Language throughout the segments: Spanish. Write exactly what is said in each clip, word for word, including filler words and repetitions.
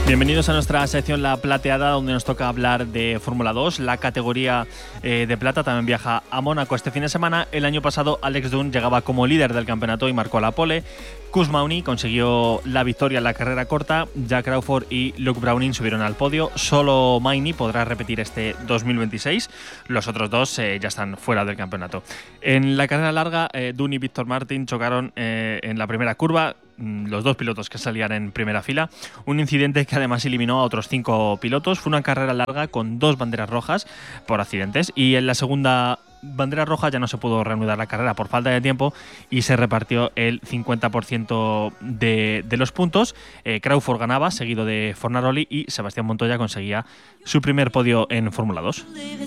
Bienvenidos a nuestra sección La Plateada, donde nos toca hablar de Fórmula dos. La categoría eh, de plata también viaja a Mónaco este fin de semana. El año pasado Alex Dunn llegaba como líder del campeonato y marcó la pole. Cus Mauni consiguió la victoria en la carrera corta. Jack Crawford y Luke Browning subieron al podio. Solo Maini podrá repetir este dos mil veintiséis. Los otros dos eh, ya están fuera del campeonato. En la carrera larga, eh, Dunn y Victor Martin chocaron eh, en la primera curva. Los dos pilotos que salían en primera fila. Un incidente que además eliminó a otros cinco pilotos. Fue una carrera larga con dos banderas rojas por accidentes. Y en la segunda bandera roja ya no se pudo reanudar la carrera por falta de tiempo y se repartió el cincuenta por ciento de, de los puntos. Eh, Crawford ganaba, seguido de Fornaroli, y Sebastián Montoya conseguía su primer podio en Fórmula dos.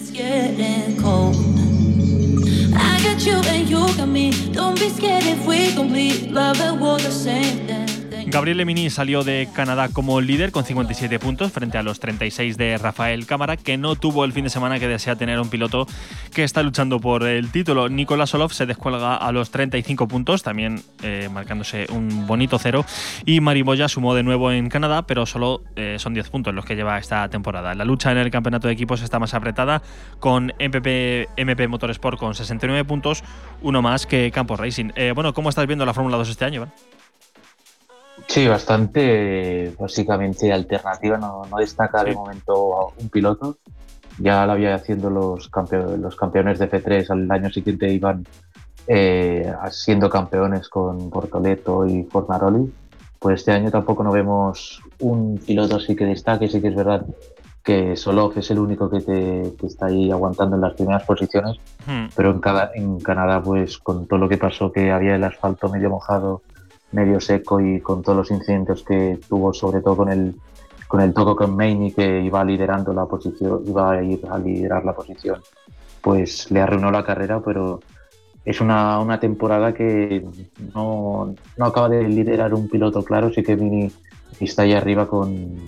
Gabriel Mini salió de Canadá como líder con cincuenta y siete puntos frente a los treinta y seis de Rafael Cámara, que no tuvo el fin de semana que desea tener un piloto que está luchando por el título. Nicolás Olof se descuelga a los treinta y cinco puntos, también eh, marcándose un bonito cero, y Mari Moya sumó de nuevo en Canadá, pero solo eh, son diez puntos los que lleva esta temporada. La lucha en el campeonato de equipos está más apretada, con M P P, M P Motorsport con sesenta y nueve puntos, uno más que Campos Racing. Eh, bueno, ¿cómo estás viendo la Fórmula dos este año, Iván? Sí, bastante, básicamente alternativa, no, no destaca sí. De momento un piloto. Ya lo había haciendo los, campe- los campeones de F tres, al año siguiente iban eh, siendo campeones con Bortoleto y Fornaroli. Pues este año tampoco no vemos un piloto así que destaque. Sí que es verdad que Solof es el único que, te, que está ahí aguantando en las primeras posiciones, hmm. pero en, cada, en Canadá, pues con todo lo que pasó, que había el asfalto medio mojado, medio seco, y con todos los incidentes que tuvo, sobre todo con el con el toque con Maini, que iba liderando la posición, iba a ir a liderar la posición, pues le arruinó la carrera. Pero es una, una temporada que no, no acaba de liderar un piloto claro. Sí que Mini está ahí arriba con,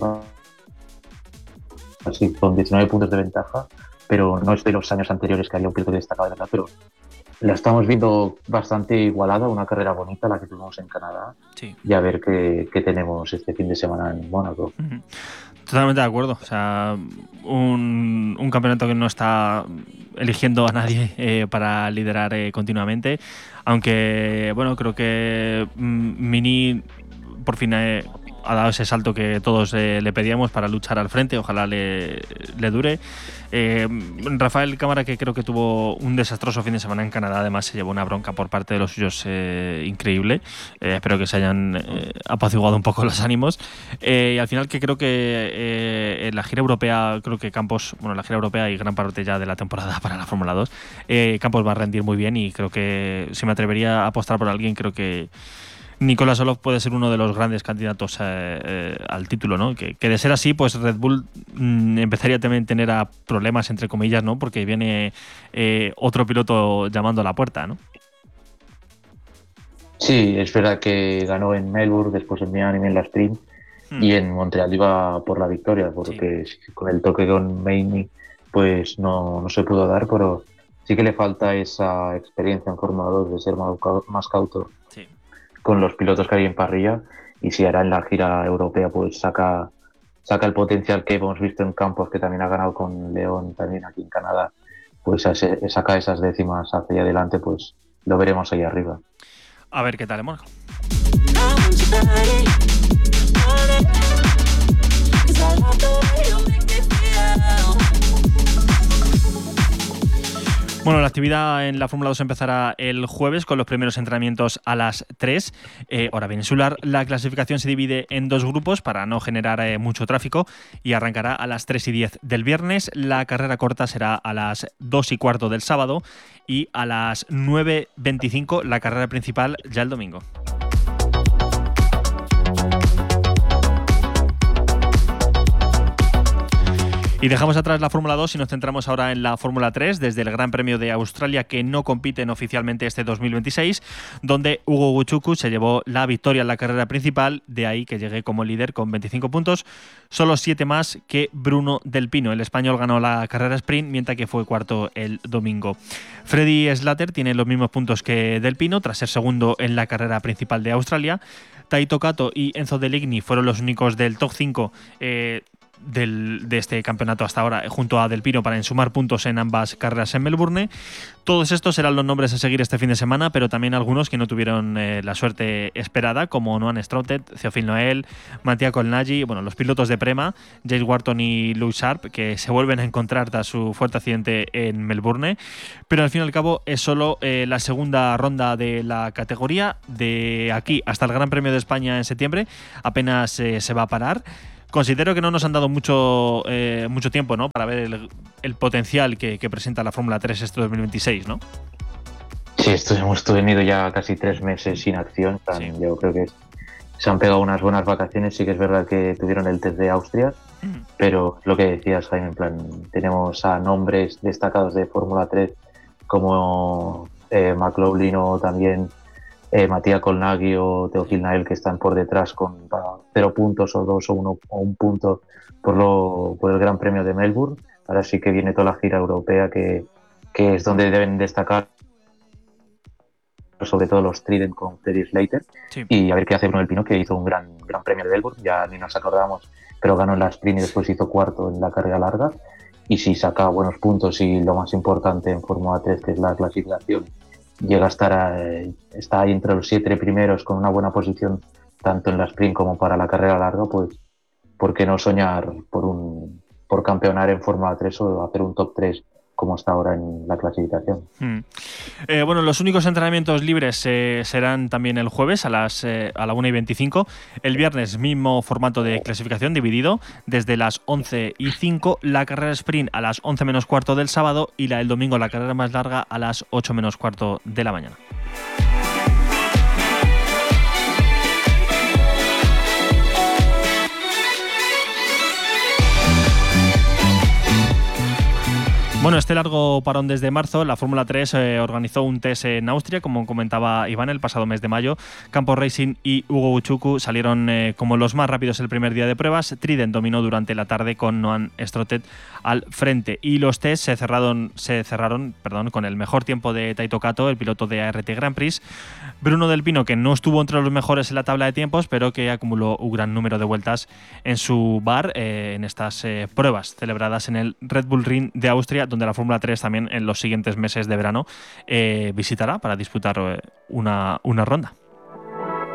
así, con diecinueve puntos de ventaja, pero no es de los años anteriores que había un piloto que destacaba de verdad. Pero la estamos viendo bastante igualada, una carrera bonita la que tuvimos en Canadá, sí. Y a ver qué, qué tenemos este fin de semana en Mónaco. Uh-huh. Totalmente de acuerdo. O sea, un, un campeonato que no está eligiendo a nadie eh, para liderar eh, continuamente, aunque bueno, creo que mm, Mini por fin eh, ha dado ese salto que todos eh, le pedíamos para luchar al frente. Ojalá le, le dure. Eh, Rafael Cámara, que creo que tuvo un desastroso fin de semana en Canadá, además se llevó una bronca por parte de los suyos eh, increíble. Eh, espero que se hayan eh, apaciguado un poco los ánimos. Eh, y al final, que creo que eh, en la gira europea, creo que Campos, bueno, la gira europea y gran parte ya de la temporada para la Fórmula dos, eh, Campos va a rendir muy bien, y creo que si me atrevería a apostar por alguien, creo que Nicolás Olof puede ser uno de los grandes candidatos eh, eh, al título, ¿no? Que, que de ser así, pues Red Bull mmm, empezaría también a tener a problemas, entre comillas, ¿no? Porque viene eh, otro piloto llamando a la puerta, ¿no? Sí, es verdad que ganó en Melbourne, después en Miami en la sprint, hmm. y en Montreal iba por la victoria, porque sí. con el toque con Maini pues no, no se pudo dar, pero sí que le falta esa experiencia en Fórmula dos de ser más, más cauto. Sí. Con los pilotos que hay en parrilla, y si hará en la gira europea, pues saca saca el potencial que hemos visto en Campos, que también ha ganado con León también aquí en Canadá, pues ese, saca esas décimas hacia allá adelante, pues lo veremos ahí arriba. A ver qué tal en Mónaco. Bueno, la actividad en la Fórmula dos empezará el jueves con los primeros entrenamientos a las tres, eh, hora peninsular. La clasificación se divide en dos grupos para no generar eh, mucho tráfico, y arrancará a las tres y diez del viernes. La carrera corta será a las dos y cuarto del sábado, y a las nueve veinticinco la carrera principal ya el domingo. Y dejamos atrás la Fórmula dos y nos centramos ahora en la Fórmula tres, desde el Gran Premio de Australia, que no compiten oficialmente este dos mil veintiséis, donde Hugo Guchuku se llevó la victoria en la carrera principal, de ahí que llegue como líder con veinticinco puntos, solo siete más que Bruno Del Pino. El español ganó la carrera sprint, mientras que fue cuarto el domingo. Freddy Slater tiene los mismos puntos que Del Pino, tras ser segundo en la carrera principal de Australia. Taito Kato y Enzo Deligny fueron los únicos del top cinco eh, Del, de este campeonato hasta ahora, junto a Del Pino, para ensumar puntos en ambas carreras en Melbourne. Todos estos serán los nombres a seguir este fin de semana, pero también algunos que no tuvieron eh, la suerte esperada, como Noan Stroutet, Theophile Noel, Mattia Colnaghi, bueno, los pilotos de Prema, Jace Wharton y Louis Sharp, que se vuelven a encontrar tras su fuerte accidente en Melbourne. Pero al fin y al cabo es solo eh, la segunda ronda de la categoría. De aquí hasta el Gran Premio de España en septiembre apenas eh, se va a parar. Considero que no nos han dado mucho eh, mucho tiempo, ¿no?, para ver el, el potencial que, que presenta la Fórmula tres este dos mil veintiséis, ¿no? Sí, esto hemos tenido ya casi tres meses sin acción. Tan, sí. Yo creo que se han pegado unas buenas vacaciones. Sí que es verdad que tuvieron el test de Austria, mm. pero lo que decías, Jaime, en plan, tenemos a nombres destacados de Fórmula tres como eh, McLaughlin o también Eh, Mattia Colnaghi o Theophile Noel, que están por detrás con cero puntos o dos o uno o un punto por, lo, por el Gran Premio de Melbourne. Ahora sí que viene toda la gira europea, que, que es donde deben destacar sobre todo los Trident con Teddy Slater, sí. Y a ver qué hace Bruno Del Pino, que hizo un gran, gran premio de Melbourne, ya ni nos acordamos, pero ganó en la sprint y después hizo cuarto en la carrera larga. Y si saca buenos puntos y lo más importante en Fórmula tres, que es la clasificación, llega a estar a, está ahí entre los siete primeros con una buena posición tanto en la sprint como para la carrera larga, pues ¿por qué no soñar por un por campeonar en Fórmula tres o hacer un top tres como está ahora en la clasificación? Hmm. Eh, bueno, los únicos entrenamientos libres eh, serán también el jueves a las eh, a la una y veinticinco. El viernes, mismo formato de clasificación dividido, desde las once y cinco, la carrera sprint a las once menos cuarto del sábado y la el domingo, la carrera más larga, a las ocho menos cuarto de la mañana. Bueno, este largo parón desde marzo, la Fórmula tres eh, organizó un test en Austria, como comentaba Iván, el pasado mes de mayo. Campos Racing y Hugo Uchuku salieron eh, como los más rápidos el primer día de pruebas. Trident dominó durante la tarde con Noan Stroutet al frente. Y los test se cerraron, se cerraron perdón, con el mejor tiempo de Taito Kato, el piloto de A R T Grand Prix. Bruno Del Pino, que no estuvo entre los mejores en la tabla de tiempos, pero que acumuló un gran número de vueltas en su bar eh, en estas eh, pruebas celebradas en el Red Bull Ring de Austria, donde la Fórmula tres también en los siguientes meses de verano eh, visitará para disputar eh, una, una ronda.